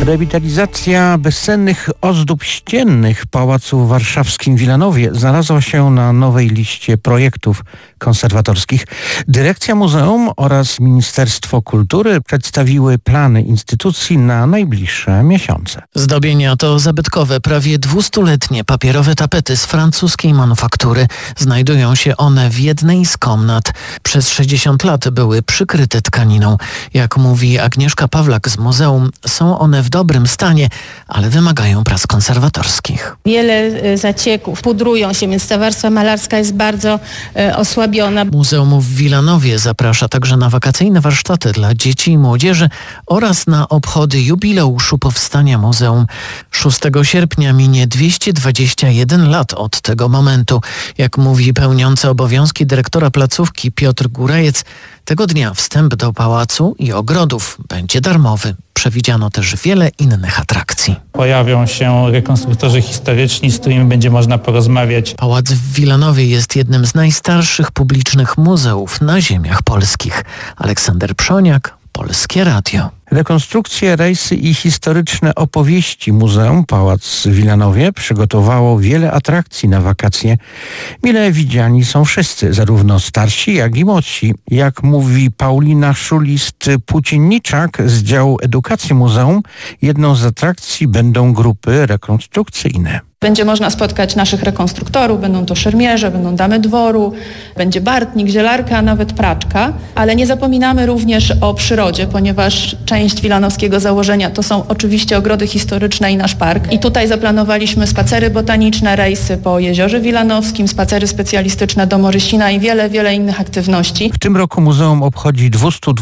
Rewitalizacja bezcennych ozdób ściennych Pałacu w warszawskim Wilanowie znalazła się na nowej liście projektów konserwatorskich. Dyrekcja muzeum oraz Ministerstwo Kultury przedstawiły plany instytucji na najbliższe miesiące. Zdobienia to zabytkowe, prawie 200-letnie papierowe tapety z francuskiej manufaktury. Znajdują się one w jednej z komnat. Przez 60 lat były przykryte tkaniną. Jak mówi Agnieszka Pawlak z muzeum, są one w dobrym stanie, ale wymagają prac konserwatorskich. Wiele zacieków, pudrują się, więc ta warstwa malarska jest bardzo osłabiona. Muzeum w Wilanowie zaprasza także na wakacyjne warsztaty dla dzieci i młodzieży oraz na obchody jubileuszu powstania muzeum. 6 sierpnia minie 221 lat od tego momentu. Jak mówi pełniący obowiązki dyrektora placówki Piotr Górajec, tego dnia wstęp do pałacu i ogrodów będzie darmowy. Przewidziano też wiele innych atrakcji. Pojawią się rekonstruktorzy historyczni, z którymi będzie można porozmawiać. Pałac w Wilanowie jest jednym z najstarszych publicznych muzeów na ziemiach polskich. Aleksander Przoniak, Polskie Radio. Rekonstrukcje, rejsy i historyczne opowieści Muzeum Pałac w Wilanowie przygotowało wiele atrakcji na wakacje. Mile widziani są wszyscy, zarówno starsi, jak i młodsi. Jak mówi Paulina Szulist-Płócienniczak z działu edukacji muzeum, jedną z atrakcji będą grupy rekonstrukcyjne. Będzie można spotkać naszych rekonstruktorów, będą to szermierze, będą damy dworu, będzie bartnik, zielarka, a nawet praczka. Ale nie zapominamy również o przyrodzie, ponieważ część wilanowskiego założenia to są oczywiście ogrody historyczne i nasz park. I tutaj zaplanowaliśmy spacery botaniczne, rejsy po Jeziorze Wilanowskim, spacery specjalistyczne do Morysina i wiele innych aktywności. W tym roku muzeum obchodzi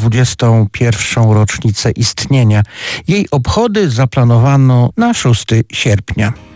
221. rocznicę istnienia. Jej obchody zaplanowano na 6 sierpnia.